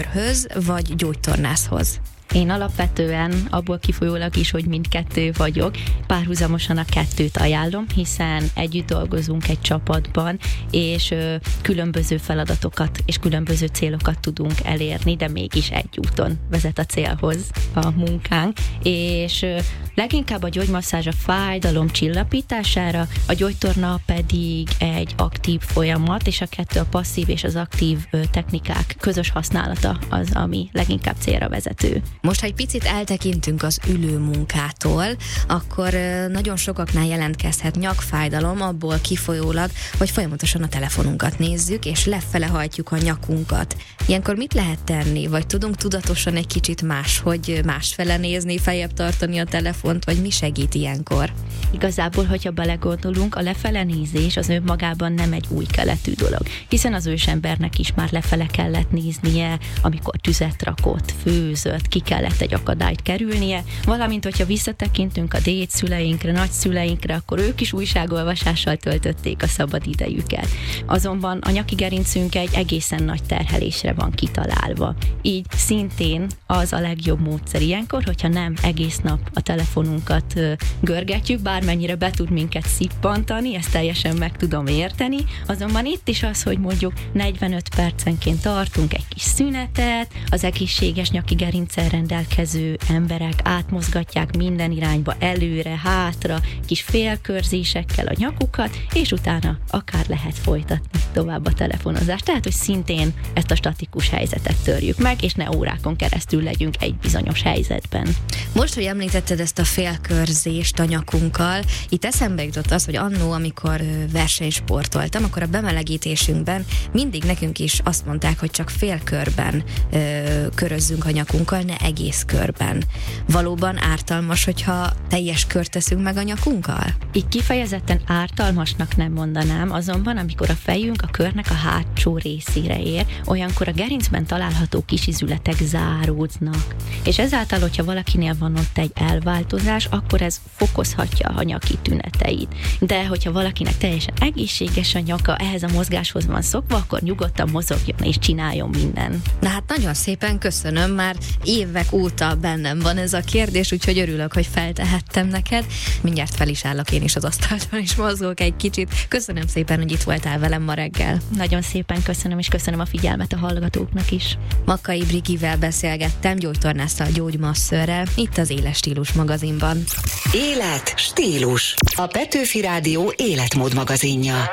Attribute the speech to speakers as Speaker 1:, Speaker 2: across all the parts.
Speaker 1: Höz vagy gyógytornászhoz?
Speaker 2: Én alapvetően abból kifolyólag is, hogy mindkettő vagyok, párhuzamosan a kettőt ajánlom, hiszen együtt dolgozunk egy csapatban, és különböző feladatokat és különböző célokat tudunk elérni, de mégis egy úton vezet a célhoz a munkánk, és leginkább a gyógymasszázs a fájdalom csillapítására, a gyógytorna pedig egy aktív folyamat, és a kettő, a passzív és az aktív technikák közös használata az, ami leginkább célra vezető.
Speaker 1: Most, ha egy picit eltekintünk az ülő munkától, akkor nagyon sokaknál jelentkezhet nyakfájdalom abból kifolyólag, hogy folyamatosan a telefonunkat nézzük, és lefele hajtjuk a nyakunkat. Ilyenkor mit lehet tenni? Vagy tudunk tudatosan egy kicsit másfele nézni, feljebb tartani a telefont, vagy mi segít ilyenkor?
Speaker 2: Igazából, hogyha belegondolunk, a lefele nézés az önmagában nem egy új keletű dolog, hiszen az ősembernek is már lefele kellett néznie, amikor tüzet rakott, főzött, ki kellett egy akadályt kerülnie, valamint, hogyha visszatekintünk a dédszüleinkre, nagyszüleinkre, akkor ők is újságolvasással töltötték a szabad idejüket. Azonban a nyaki gerincünk egy egészen nagy terhelésre van kitalálva. Így szintén az a legjobb módszer ilyenkor, hogyha nem egész nap a telefonunkat görgetjük, bármennyire be tud minket szippantani, ezt teljesen meg tudom érteni, azonban itt is az, hogy mondjuk 45 percenként tartunk egy kis szünetet, az egészséges nyaki gerinccel rendelkező emberek átmozgatják minden irányba, előre, hátra, kis félkörzésekkel a nyakukat, és utána akár lehet folytatni tovább a telefonozást. Tehát, hogy szintén ezt a statikus helyzetet törjük meg, és ne órákon keresztül legyünk egy bizonyos helyzetben.
Speaker 1: Most, hogy említetted ezt a félkörzést a nyakunkkal, itt eszembe jutott az, hogy annó, amikor versenysportoltam, akkor a bemelegítésünkben mindig nekünk is azt mondták, hogy csak félkörben körözzünk a nyakunkkal, ne egész körben. Valóban ártalmas, hogyha teljes kört teszünk meg a nyakunkkal?
Speaker 2: Így kifejezetten ártalmasnak nem mondanám, azonban amikor a fejünk a körnek a hátsó részére ér, olyankor a gerincben található kisizületek záródnak. És ezáltal, hogyha valakinél van ott egy elváltozás, akkor ez fokozhatja a nyaki tüneteit. De hogyha valakinek teljesen egészséges a nyaka, ehhez a mozgáshoz van szokva, akkor nyugodtan mozogjon és csináljon minden.
Speaker 1: Na hát nagyon szépen köszönöm, már évek óta bennem van ez a kérdés, úgyhogy örülök, hogy feltehettem neked. Mindjárt fel is állok én is az asztalton, és mozgok egy kicsit. Köszönöm szépen, hogy itt voltál velem ma reggel.
Speaker 2: Nagyon szépen köszönöm, és köszönöm a figyelmet a hallgatóknak is.
Speaker 1: Makkai Brigivel beszélgettem, gyógytornásszal, gyógymasszörrel, itt az Éles Stílus magazinban.
Speaker 3: Élet, stílus. A Petőfi Rádió életmód magazinja.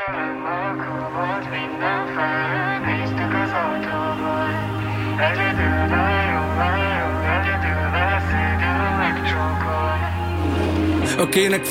Speaker 4: Akinek